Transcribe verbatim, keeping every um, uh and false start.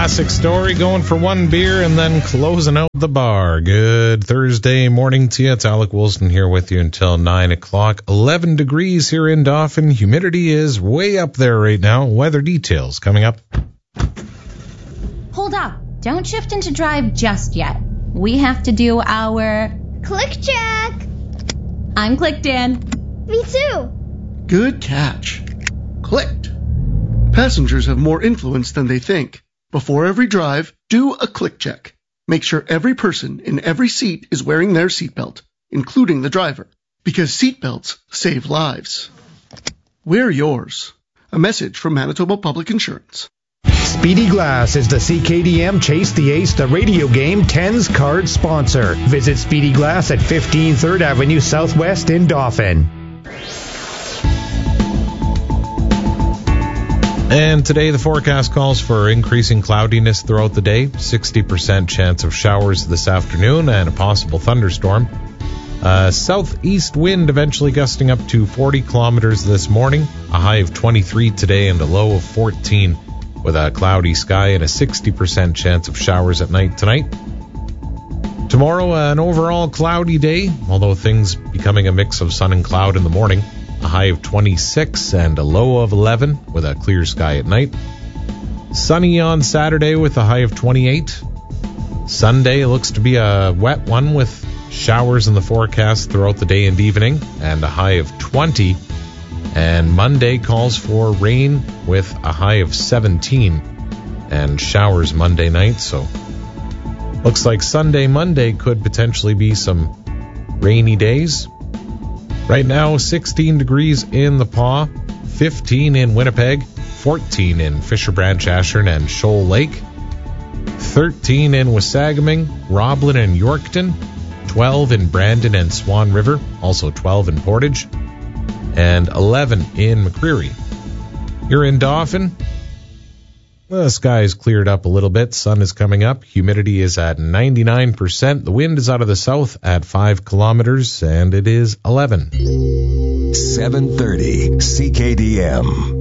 Classic story, going for one beer and then closing out the bar. Good Thursday morning to you. It's Alec Wilson here with you until nine o'clock. eleven degrees here in Dauphin. Humidity is way up there right now. Weather details coming up. Hold up. Don't shift into drive just yet. We have to do our... Click check. I'm clicked in. Me too. Good catch. Clicked. Passengers have more influence than they think. Before every drive, do a click check. Make sure every person in every seat is wearing their seatbelt, including the driver, because seatbelts save lives. Wear yours. A message from Manitoba Public Insurance. Speedy Glass is the C K D M Chase the Ace, the radio game tens card sponsor. Visit Speedy Glass at fifteen third Avenue Southwest in Dauphin. And today the forecast calls for increasing cloudiness throughout the day, sixty percent chance of showers this afternoon and a possible thunderstorm. Uh, southeast wind eventually gusting up to forty kilometers this morning, a high of twenty-three today and a low of fourteen, with a cloudy sky and a sixty percent chance of showers at night tonight. Tomorrow, an overall cloudy day, although things becoming a mix of sun and cloud in the morning. A high of twenty-six and a low of eleven with a clear sky at night. Sunny on Saturday with a high of twenty-eight. Sunday looks to be a wet one with showers in the forecast throughout the day and evening and a high of twenty. And Monday calls for rain with a high of seventeen and showers Monday night. So looks like Sunday, Monday could potentially be some rainy days. Right now, sixteen degrees in the Paw, fifteen in Winnipeg, fourteen in Fisher Branch, Ashern, and Shoal Lake, thirteen in Wasagaming, Roblin, and Yorkton, twelve in Brandon and Swan River, also twelve in Portage, and eleven in McCreary. Here in Dauphin, the sky is cleared up a little bit. Sun is coming up. Humidity is at ninety-nine percent. The wind is out of the south at five kilometers, and it is eleven. seven thirty C K D M.